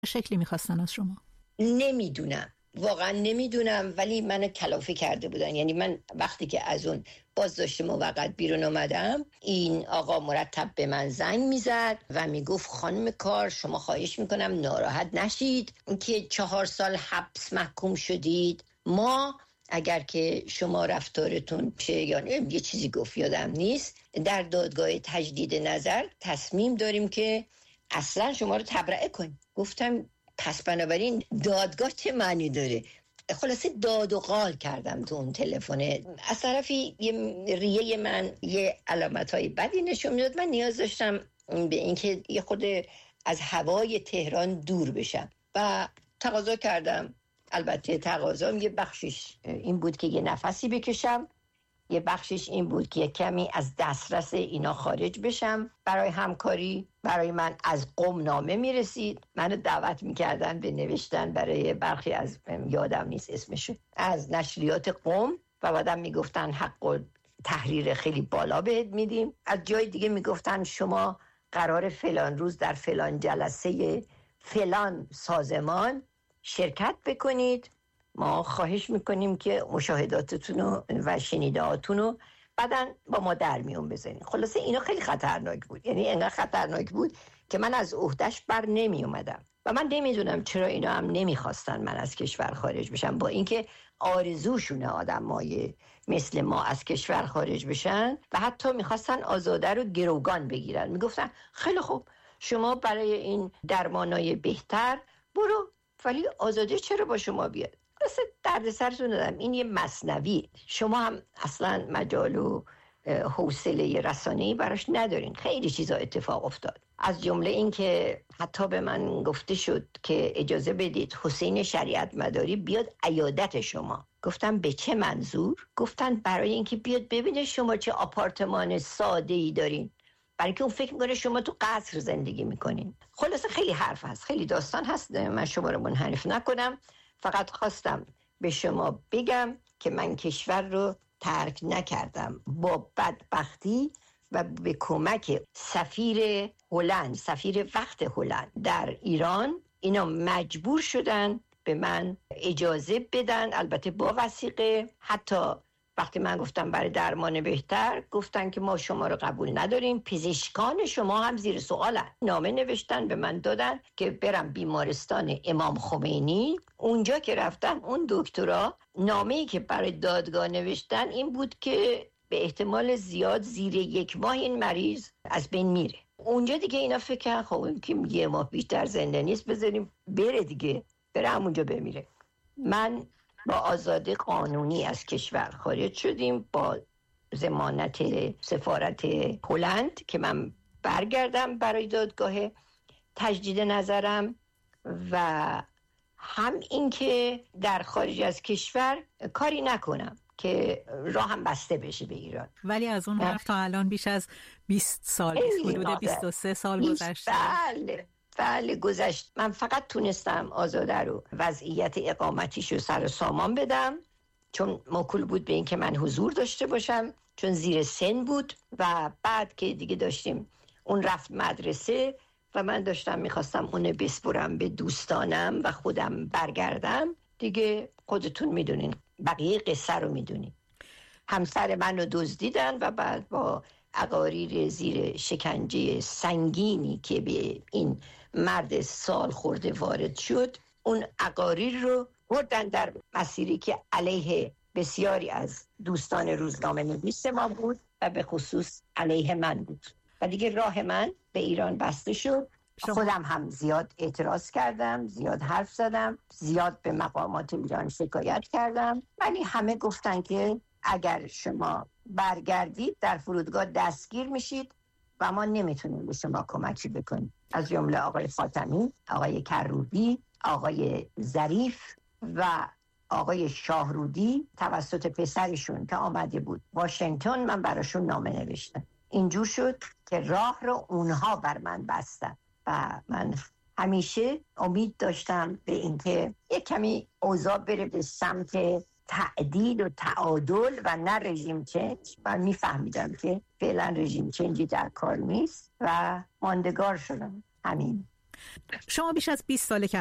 شکلی میخواستن از شما؟ نمیدونم، واقعا نمیدونم، ولی منو کلافه کرده بودن. یعنی من وقتی که از اون بازداشت موقت بیرون اومدم، این آقا مرتب به من زنگ میزد و میگفت خانم کار، شما خواهش میکنم ناراحت نشید که 4 سال حبس محکوم شدید. ما اگر که شما رفتارتون یعنی یه چیزی گفت یادم نیست، در دادگاه تجدید نظر تصمیم داریم که اصلا شما رو تبرئه کنیم. گفتم پس بنابراین دادگاه چه معنی داره؟ خلاصه داد و قال کردم تو اون تلفن. از طرفی ریه من یه علامت‌های بدی نشون میداد. من نیاز داشتم به اینکه یه خود از هوای تهران دور بشم و تقاضا کردم. البته تقاضام یه بخشش این بود که یه نفسی بکشم، یه بخشش این بود که کمی از دسترس اینا خارج بشم. برای همکاری برای من از قم نامه میرسید، منو دعوت میکردن به نوشتن برای برخی از یادم نیست اسمشون از نشریات قم و بعدم میگفتن حق تحریر خیلی بالا بهت میدیم. از جای دیگه میگفتن شما قرار فلان روز در فلان جلسه فلان سازمان شرکت بکنید، ما خواهش میکنیم که مشاهداتتون و شنیدهاتون رو بعداً با ما در میون بزنید. خلاصه اینا خیلی خطرناک بود، یعنی اینقدر خطرناک بود که من از عهده‌اش بر نمی اومدم و من نمیدونم چرا اینا هم نمیخواستن من از کشور خارج بشم، با اینکه آرزوشونه آدمای مثل ما از کشور خارج بشن و حتی میخواستن آزاده رو گروگان بگیرن. میگفتن خیلی خوب شما برای این درمانای بهتر برو، ولی آزاده چرا با شما بیاد؟ اصلا درد سرتون دادم. این یه مثنوی، شما هم اصلا مجال و حوصله رسانه‌ای براش ندارین. خیلی چیزا اتفاق افتاد، از جمله این که حتی به من گفته شد که اجازه بدید حسین شریعت مداری بیاد عیادت شما. گفتم به چه منظور؟ گفتن برای اینکه بیاد ببینه شما چه آپارتمان ساده‌ای دارین، برای که اون فکر میکنه شما تو قصر زندگی میکنین. خلاصه خیلی حرف هست، خیلی داستان هست، من شما رو منحرف نکنم. فقط خواستم به شما بگم که من کشور رو ترک نکردم. با بدبختی و به کمک سفیر هلند، سفیر وقت هلند در ایران، اینا مجبور شدن به من اجازه بدن، البته با وثیقه. حتی وقتی من گفتم برای درمان بهتر، گفتن که ما شما رو قبول نداریم، پزشکان شما هم زیر سوالن. نامه نوشتن به من دادن که برم بیمارستان امام خمینی. اونجا که رفتم، اون دکترا نامه‌ای که برای دادگاه نوشتن این بود که به احتمال زیاد زیر 1 ماه این مریض از بین میره. اونجا دیگه اینا فکر کردن خب این که 1 ماه بیشتر زنده نیست، بذاریم بره دیگه، بره همونجا بمیره. من با آزادی قانونی از کشور خارج شدیم با ضمانت سفارت هلند که من برگردم برای دادگاه تجدید نظرم و هم این که در خارج از کشور کاری نکنم که راهم بسته بشه به ایران. ولی از اون وقت تا الان بیش از 20 سال، حدود 23 سال گذشته. بله گذشت. من فقط تونستم آزاده رو وضعیت اقامتیش رو سر و سامان بدم، چون موکول بود به این که من حضور داشته باشم، چون زیر سن بود. و بعد که دیگه داشتیم اون رفت مدرسه و من داشتم میخواستم اونو بسپرم به دوستانم و خودم برگردم دیگه. خودتون میدونین بقیه قصه رو میدونین. همسر من رو دزدیدن و بعد با عقاریر زیر شکنجه سنگینی که به این مرد سال خورده وارد شد، اون عقاریر رو بردن در مسیری که علیه بسیاری از دوستان روزنامه نویس ما بود و به خصوص علیه من بود و دیگه راه من به ایران بسته شد. خودم هم زیاد اعتراض کردم، زیاد حرف زدم، زیاد به مقامات ایران شکایت کردم، ولی همه گفتن که اگر شما برگردید در فرودگاه دستگیر میشید و ما نمیتونیم به شما کمکی بکنیم. از جمله آقای خاتمی، آقای کروبی، آقای ظریف و آقای شاهرودی توسط پسرشون که آمده بود واشنگتن، من براشون نامه نوشتم. اینجور شد که راه رو اونها بر من بستن و من همیشه امید داشتم به اینکه یک کمی اوضاع بره به سمت تعدیل و تعادل و نه رژیم چنج. من میفهمیدم که فعلا رژیم چنجی در کار نیست و ماندگار شدم. همین. شما بیش از 20 ساله که